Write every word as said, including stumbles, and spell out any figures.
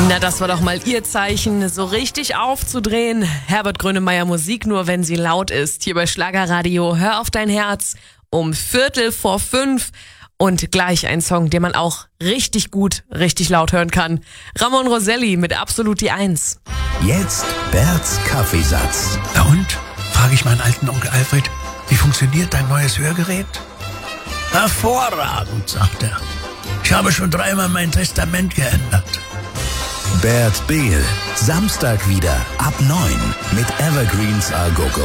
Na, das war doch mal Ihr Zeichen, so richtig aufzudrehen. Herbert Grönemeyer Musik nur, wenn sie laut ist. Hier bei Schlagerradio, hör auf dein Herz, um Viertel vor fünf. Und gleich ein Song, den man auch richtig gut, richtig laut hören kann. Ramon Roselli mit Absolut die Eins. Jetzt Berts Kaffeesatz. Na und? Frage ich meinen alten Onkel Alfred, wie funktioniert dein neues Hörgerät? Hervorragend, sagt er. Ich habe schon dreimal mein Testament geändert. Bert Behl, Samstag wieder ab neun mit Evergreens A Gogo.